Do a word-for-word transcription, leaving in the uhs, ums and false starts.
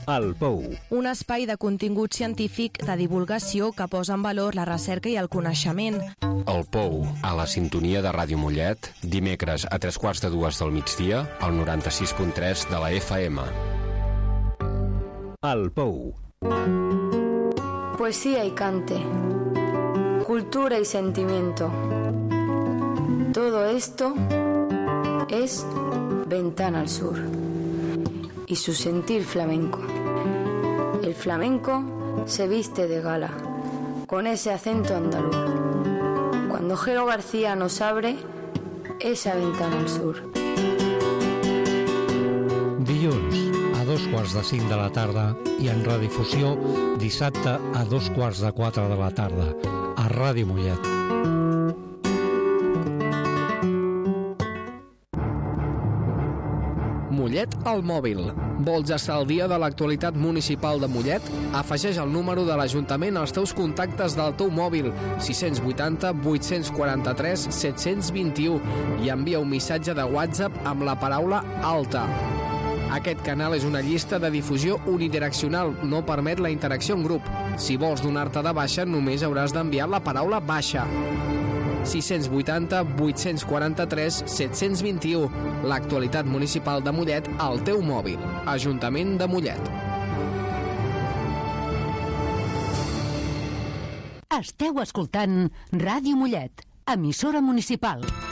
El Pou. Un espai de contingut científic de divulgació que posa en valor la recerca i el coneixement. El Pou, a la sintonia de Ràdio Mollet, dimecres a tres quarts de dues del migdia, al noranta-sis punt tres de la F M. El Pou. Poesía y cante, cultura y sentimiento. Todo esto es Ventana al Sur y su sentir flamenco. El flamenco se viste de gala, con ese acento andaluz. Cuando Jero García nos abre esa ventana al sur. Dilluns a dos quarts de cinc de la tarda i en redifusió dissabte a dos quarts de quatre de la tarda a Ràdio Mollet. Mollet al mòbil. Vols estar al dia de l'actualitat municipal de Mollet? Afegeix el número de l'Ajuntament als teus contactes del teu mòbil sis vuitanta vuit quaranta tres set vint u i envia un missatge de WhatsApp amb la paraula alta. Aquest canal és una llista de difusió unidireccional, no permet la interacció en grup. Si vols donar-te de baixa, només hauràs d'enviar la paraula baixa. sis vuitanta vuit quaranta tres set vint u. L'actualitat municipal de Mollet al teu mòbil. Ajuntament de Mollet. Esteu escoltant Ràdio Mollet, emissora municipal.